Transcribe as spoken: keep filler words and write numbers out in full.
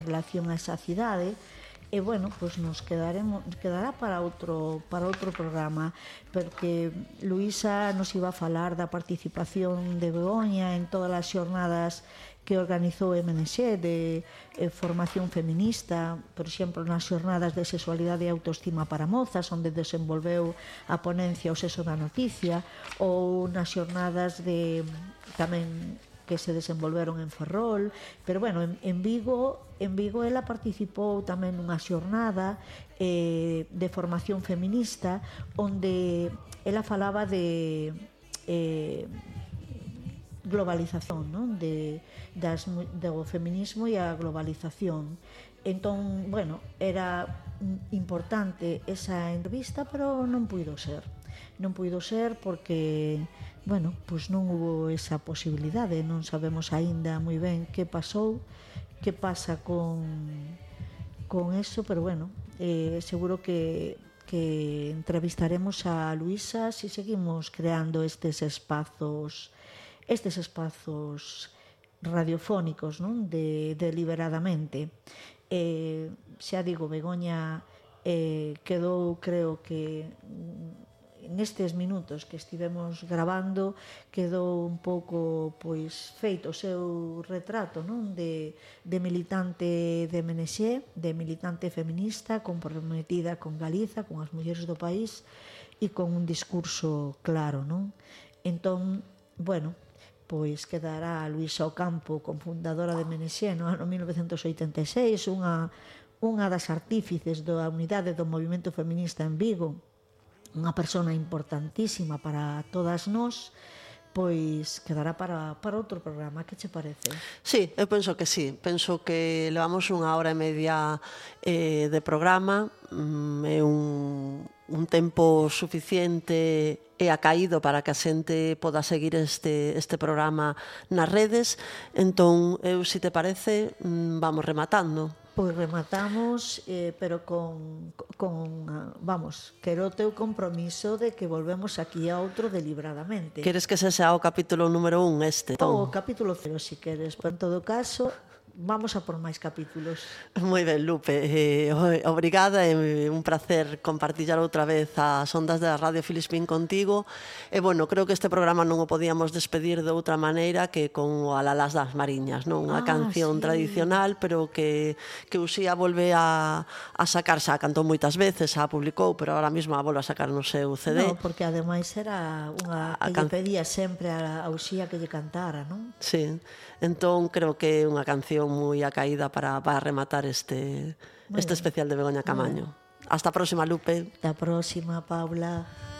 relación a esa cidade, e, bueno, pois nos quedaremos, quedará para outro, para outro programa, porque Luísa nos iba a falar da participación de Begoña en todas as xornadas que organizou M N X de eh, formación feminista, por exemplo, nas xornadas de sexualidade e autoestima para mozas, onde desenvolveu a ponencia O sexo da noticia, ou nas xornadas de tamén que se desenvolveron en Ferrol, pero bueno, en, en Vigo en Vigo ela participou tamén nunha xornada eh, de formación feminista onde ela falaba de eh, globalización, non? De, das, do feminismo e a globalización. Entón, bueno, era importante esa entrevista, pero non puido ser. Non puido ser porque, bueno, pois non hubo esa posibilidade, non sabemos aínda moi ben que pasou, que pasa con con eso, pero bueno, eh, seguro que que entrevistaremos a Luísa se si seguimos creando estes espazos estes espazos radiofónicos, non? De deliberadamente. Eh, xa digo, Begoña eh, quedou, creo que nestes minutos que estivemos grabando, quedou un pouco pois feito o seu retrato, non? De, de militante de M N X, de militante feminista comprometida con Galiza, con as mulleres do país e con un discurso claro, non? Entón, bueno, pois quedará Luísa Ocampo, cofundadora de M N X no ano mil novecentos oitenta e seis, unha, unha das artífices da unidade do movimento feminista en Vigo, unha persona importantísima para todas nós, pois quedará para, para outro programa. Que che parece? Sí, eu penso que sí. Penso que levamos unha hora e media eh, de programa, mm, é un, un tempo suficiente e acaído para que a xente poda seguir este, este programa nas redes. Entón, eu, se te parece, mm, vamos rematando. Pois rematamos, eh, pero con, con, vamos, quero o teu compromiso de que volvemos aquí a outro deliberadamente. Queres que se xa o capítulo número un este? O capítulo cero, si queres, pero en todo caso, vamos a por máis capítulos. Moi ben, Lupe, eh, obrigada, é un placer compartillar outra vez as ondas da Radio Filispín contigo, e bueno, creo que este programa non o podíamos despedir de outra maneira que con o Alalás das Mariñas, non? Unha ah, canción sí. tradicional, pero que, que Uxía volve a, a sacar, xa cantou moitas veces, a publicou, pero ahora mesmo a volve a sacar no seu C D. No, porque ademais era unha que lle pedía sempre a Uxía que lle cantara, non? Sí, entón creo que é unha canción moi acaída para, para rematar este, este especial de Begoña Camaño. Hasta a próxima, Lupe. Hasta a próxima, Paula.